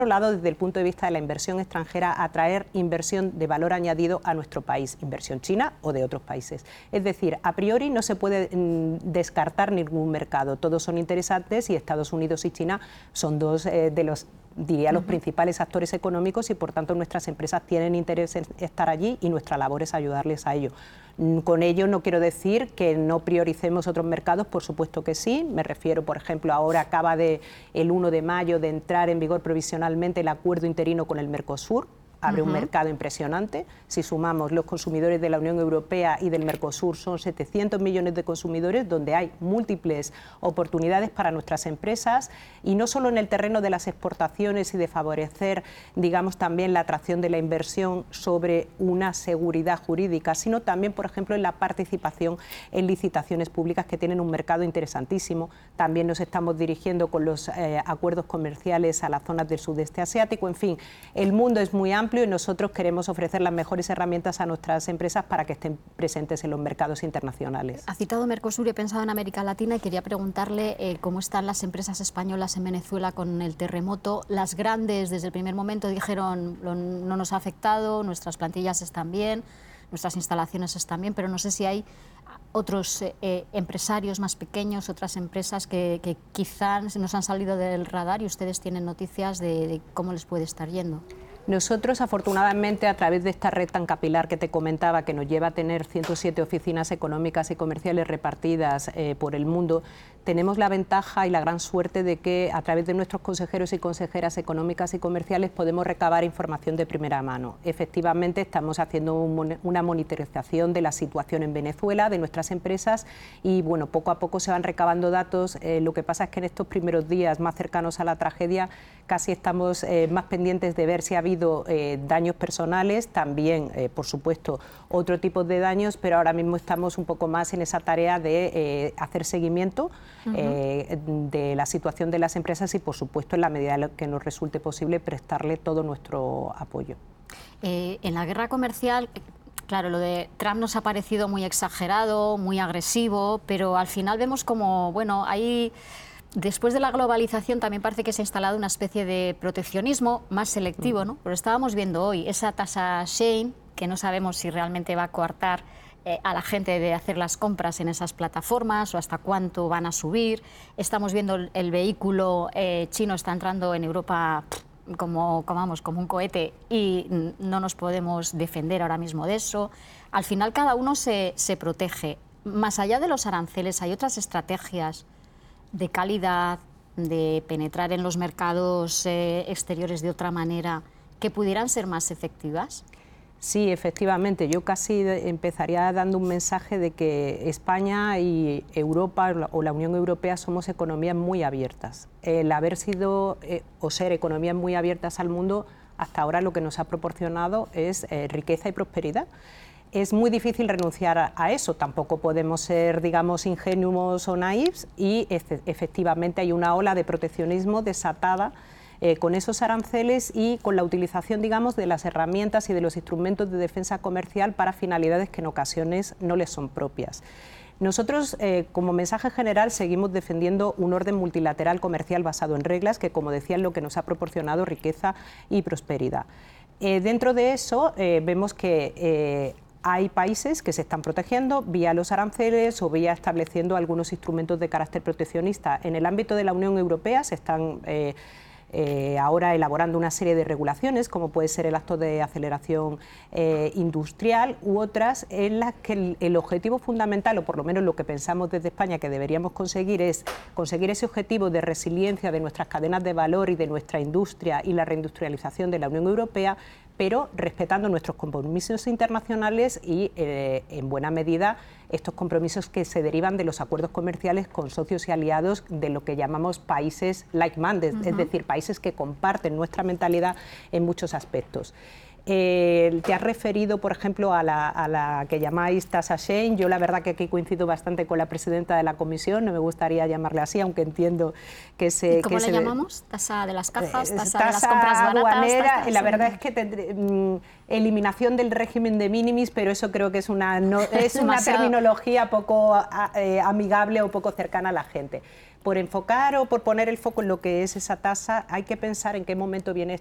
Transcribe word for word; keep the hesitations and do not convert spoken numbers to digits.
otro lado, desde el punto de vista de la inversión extranjera, atraer inversión de valor añadido a nuestro país, inversión china o de otros países. Es decir, a priori no se puede mm, descartar ningún mercado, todos son interesantes y Estados Unidos y China son dos eh, de los, diría, los uh-huh. principales actores económicos y por tanto nuestras empresas tienen interés en estar allí y nuestra labor es ayudarles a ello. Con ello no quiero decir que no prioricemos otros mercados, por supuesto que sí. Me refiero, por ejemplo, ahora acaba de, el uno de mayo de entrar en vigor provisionalmente el acuerdo interino con el Mercosur. Abre uh-huh. un mercado impresionante. Si sumamos los consumidores de la Unión Europea y del Mercosur, son setecientos millones de consumidores, donde hay múltiples oportunidades para nuestras empresas, y no solo en el terreno de las exportaciones y de favorecer, digamos, también la atracción de la inversión sobre una seguridad jurídica, sino también, por ejemplo, en la participación en licitaciones públicas, que tienen un mercado interesantísimo. También nos estamos dirigiendo con los eh, acuerdos comerciales a las zonas del sudeste asiático. En fin, el mundo es muy amplio y nosotros queremos ofrecer las mejores herramientas a nuestras empresas para que estén presentes en los mercados internacionales. Ha citado Mercosur y he pensado en América Latina y quería preguntarle eh, cómo están las empresas españolas en Venezuela con el terremoto. Las grandes desde el primer momento dijeron lo, no nos ha afectado, nuestras plantillas están bien, nuestras instalaciones están bien, pero no sé si hay otros eh, empresarios más pequeños, otras empresas que, que quizás nos han salido del radar y ustedes tienen noticias de, de cómo les puede estar yendo. Nosotros, afortunadamente, a través de esta red tan capilar que te comentaba, que nos lleva a tener ciento siete oficinas económicas y comerciales repartidas eh, por el mundo, tenemos la ventaja y la gran suerte de que a través de nuestros consejeros y consejeras económicas y comerciales podemos recabar información de primera mano. Efectivamente, estamos haciendo un, una monitorización de la situación en Venezuela, de nuestras empresas, y bueno, poco a poco se van recabando datos. Eh, lo que pasa es que en estos primeros días más cercanos a la tragedia casi estamos eh, más pendientes de ver si ha habido eh, daños personales, también, eh, por supuesto, otro tipo de daños, pero ahora mismo estamos un poco más en esa tarea de eh, hacer seguimiento Uh-huh. eh, de la situación de las empresas y, por supuesto, en la medida en que nos resulte posible, prestarle todo nuestro apoyo. Eh, en la guerra comercial, claro, lo de Trump nos ha parecido muy exagerado, muy agresivo, pero al final vemos como, bueno, hay... Después de la globalización también parece que se ha instalado una especie de proteccionismo más selectivo, ¿no? Pero estábamos viendo hoy esa tasa Shein, que no sabemos si realmente va a coartar eh, a la gente de hacer las compras en esas plataformas o hasta cuánto van a subir. Estamos viendo el, el vehículo eh, chino está entrando en Europa como, como, vamos, como un cohete y no nos podemos defender ahora mismo de eso. Al final cada uno se, se protege. Más allá de los aranceles hay otras estrategias de calidad, de penetrar en los mercados eh, exteriores de otra manera, que pudieran ser más efectivas? Sí, efectivamente. Yo casi empezaría dando un mensaje de que España y Europa o la Unión Europea somos economías muy abiertas. El haber sido eh, o ser economías muy abiertas al mundo, hasta ahora lo que nos ha proporcionado es eh, riqueza y prosperidad. Es muy difícil renunciar a, a eso, tampoco podemos ser, digamos, ingenuos o naïfs y efectivamente hay una ola de proteccionismo desatada eh, con esos aranceles y con la utilización, digamos, de las herramientas y de los instrumentos de defensa comercial para finalidades que en ocasiones no les son propias. Nosotros, eh, como mensaje general, seguimos defendiendo un orden multilateral comercial basado en reglas que, como decía, es lo que nos ha proporcionado riqueza y prosperidad. Eh, dentro de eso, eh, vemos que eh, hay países que se están protegiendo vía los aranceles o vía estableciendo algunos instrumentos de carácter proteccionista. En el ámbito de la Unión Europea se están eh, eh, ahora elaborando una serie de regulaciones, como puede ser el acto de aceleración eh, industrial u otras, en las que el, el objetivo fundamental, o por lo menos lo que pensamos desde España que deberíamos conseguir, es conseguir ese objetivo de resiliencia de nuestras cadenas de valor y de nuestra industria y la reindustrialización de la Unión Europea, pero respetando nuestros compromisos internacionales y, eh, en buena medida, estos compromisos que se derivan de los acuerdos comerciales con socios y aliados de lo que llamamos países like-minded, uh-huh. es decir, países que comparten nuestra mentalidad en muchos aspectos. Eh, te has referido, por ejemplo, a la, a la que llamáis tasa Shein. Yo la verdad que aquí coincido bastante con la presidenta de la Comisión, no me gustaría llamarle así, aunque entiendo que se... ¿Y cómo que le se, llamamos? ¿Tasa de las cajas? ¿Tasa, tasa de las compras baratas? Aduanera, tasa, la verdad es que tendré, mm, eliminación del régimen de minimis, pero eso creo que es una, no, es una terminología poco a, eh, amigable o poco cercana a la gente. por enfocar o por poner el foco en lo que es esa tasa, hay que pensar en qué momento viene